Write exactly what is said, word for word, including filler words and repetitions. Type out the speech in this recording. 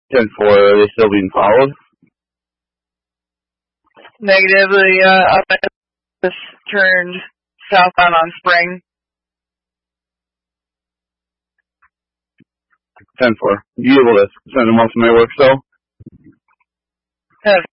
ten four, are they still being followed? Negative, the uh, up just turned southbound on Spring. ten four. You able to send them off to my work cell? Have